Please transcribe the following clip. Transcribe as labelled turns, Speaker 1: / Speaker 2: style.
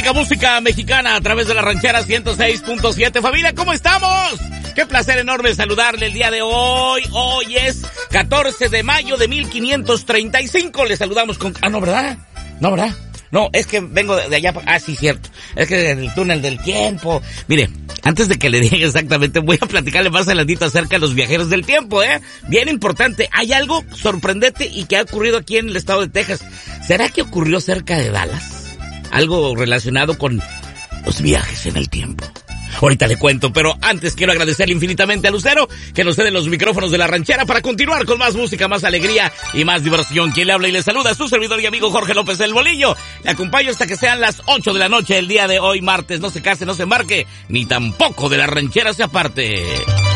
Speaker 1: Música mexicana a través de la ranchera 106.7. Familia, ¿cómo estamos? Qué placer enorme saludarle el día de hoy. Hoy es 14 de mayo de 1535. Le saludamos con... Ah, no, ¿verdad? No, ¿verdad? No, es que vengo de allá... Ah, sí, cierto. Es que en el túnel del tiempo. Mire, antes de que le diga exactamente, voy a platicarle más adelantito acerca de los viajeros del tiempo, ¿eh? Bien importante. Hay algo sorprendente y que ha ocurrido aquí en el estado de Texas. ¿Será que ocurrió cerca de Dallas? Algo relacionado con los viajes en el tiempo. Ahorita le cuento, pero antes quiero agradecerle infinitamente a Lucero que nos cede los micrófonos de la ranchera para continuar con más música, más alegría y más diversión. Quien le habla y le saluda es su servidor y amigo Jorge López el Bolillo. Le acompaño hasta que sean las 8 de la noche el día de hoy martes. No se case, no se embarque, ni tampoco de la ranchera se aparte.